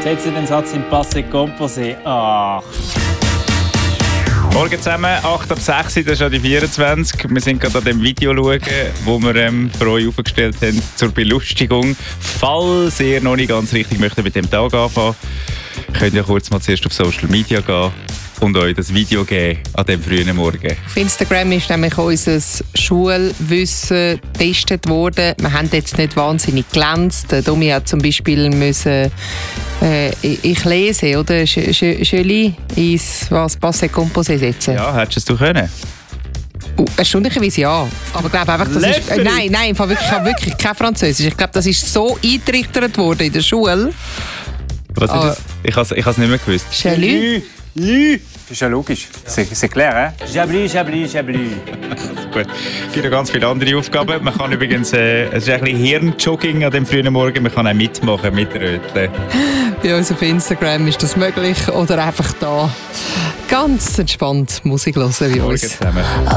Setze den Satz im Passé Composé. Ach. Morgen zusammen, 8 ab 6, das ist ja die 24. Wir sind gerade an dem Video schauen, das wir für euch aufgestellt haben zur Belustigung. Falls ihr noch nicht ganz richtig möchtet mit dem Tag anfangen, könnt ihr kurz mal zuerst auf Social Media gehen und euch das Video geben an diesem frühen Morgen. Auf Instagram ist nämlich unser Schulwissen getestet worden. Wir haben jetzt nicht wahnsinnig glänzt. Domi hat zum Beispiel müssen, ich lese, oder? Julie ins Passé Composé setzen. Ja, hättest du es können? Erstaunlicherweise ja. Aber ich glaube einfach, das ist... Nein, ich habe wirklich kein Französisch. Ich glaube, das ist so eingetrichtert worden in der Schule. Was ist das? Ich habe es nicht mehr gewusst. Salut. Das ist ja logisch. C'est clair, hein? Jabli. Gut. Es gibt noch ganz viele andere Aufgaben. Man kann übrigens, es ist ein bisschen Hirnjogging an dem frühen Morgen. Man kann auch mitmachen mit Röteln. Bei uns auf Instagram ist das möglich. Oder einfach da ganz entspannt Musik hören bei uns. Morgen zusammen.